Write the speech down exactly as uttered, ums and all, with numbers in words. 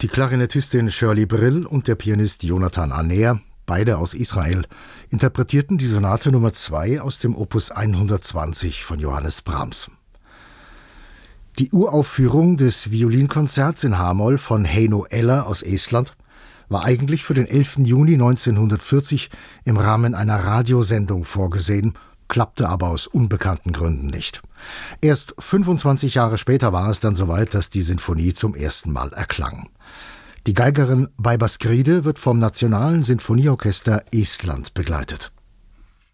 Die Klarinettistin Shirley Brill und der Pianist Jonathan Aner, beide aus Israel, interpretierten die Sonate Nummer zwei aus dem Opus hundertzwanzig von Johannes Brahms. Die Uraufführung des Violinkonzerts in H-Moll von Heino Eller aus Estland war eigentlich für den elften Juni neunzehnhundertvierzig im Rahmen einer Radiosendung vorgesehen, klappte aber aus unbekannten Gründen nicht. Erst fünfundzwanzig Jahre später war es dann soweit, dass die Sinfonie zum ersten Mal erklang. Die Geigerin Baiba Skride wird vom Nationalen Sinfonieorchester Estland begleitet.